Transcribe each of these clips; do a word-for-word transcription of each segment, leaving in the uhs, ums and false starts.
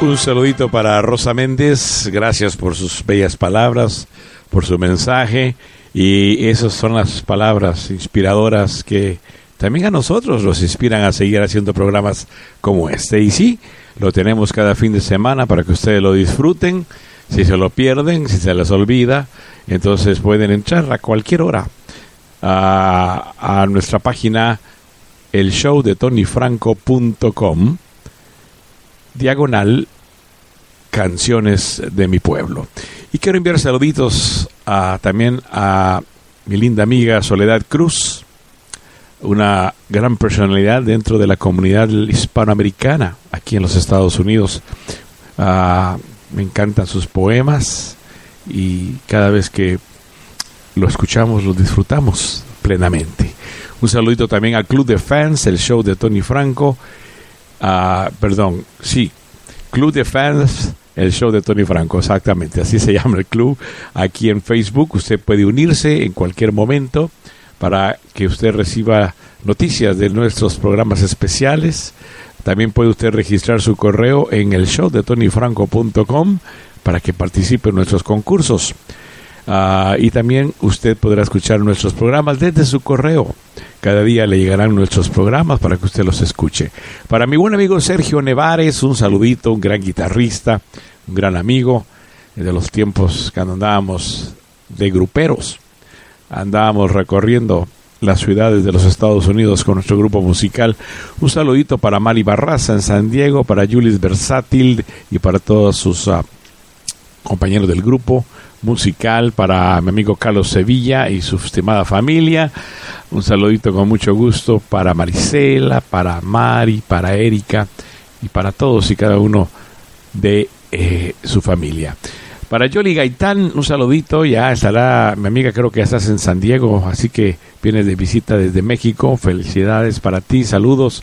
Un saludito para Rosa Méndez, gracias por sus bellas palabras, por su mensaje, y esas son las palabras inspiradoras que también a nosotros nos inspiran a seguir haciendo programas como este. Y sí, lo tenemos cada fin de semana para que ustedes lo disfruten. Si se lo pierden, si se les olvida, entonces pueden entrar a cualquier hora a, a nuestra página el show de tony franco punto com, diagonal canciones de mi pueblo. Y quiero enviar saluditos a, también a mi linda amiga Soledad Cruz, una gran personalidad dentro de la comunidad hispanoamericana aquí en los Estados Unidos. Uh, me encantan sus poemas y cada vez que lo escuchamos lo disfrutamos plenamente. Un saludito también al Club de Fans, el show de Tony Franco. Uh, perdón, sí, Club de Fans, el show de Tony Franco, exactamente, así se llama el club. Aquí en Facebook usted puede unirse en cualquier momento para que usted reciba noticias de nuestros programas especiales. También puede usted registrar su correo en el show de tony franco punto com para que participe en nuestros concursos. Uh, y también usted podrá escuchar nuestros programas desde su correo. Cada día le llegarán nuestros programas para que usted los escuche. Para mi buen amigo Sergio Nevares, un saludito, un gran guitarrista, un gran amigo de los tiempos cuando andábamos de gruperos. Andábamos recorriendo las ciudades de los Estados Unidos con nuestro grupo musical. Un saludito para Mari Barraza en San Diego, para Julis Versátil y para todos sus uh, compañeros del grupo musical, para mi amigo Carlos Sevilla y su estimada familia. Un saludito con mucho gusto para Marisela, para Mari, para Erika y para todos y cada uno de eh, su familia. Para Yoli Gaitán, un saludito. Ya estará, mi amiga, creo que ya estás en San Diego, así que vienes de visita desde México. Felicidades para ti, saludos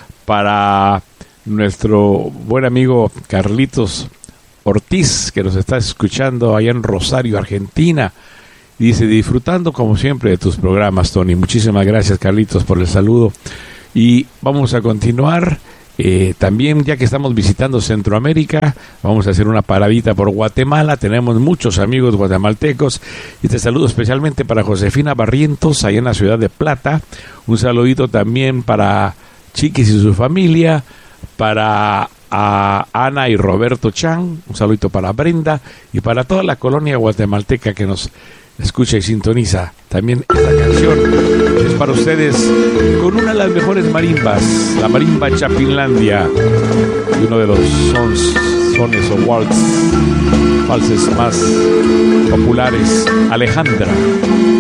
para nuestro buen amigo Carlitos Ortiz, que nos está escuchando allá en Rosario, Argentina. Dice, disfrutando como siempre de tus programas, Tony. Muchísimas gracias, Carlitos, por el saludo. Y vamos a continuar. Eh, también, ya que estamos visitando Centroamérica, vamos a hacer una paradita por Guatemala. Tenemos muchos amigos guatemaltecos. Y te saludo especialmente para Josefina Barrientos, allá en la ciudad de Plata. Un saludito también para Chiquis y su familia, para a Ana y Roberto Chan, un saludito para Brenda y para toda la colonia guatemalteca que nos escucha y sintoniza. También esta canción es para ustedes con una de las mejores marimbas, la marimba Chapinlandia, y uno de los sons, sones o waltz, valses más populares, Alejandra.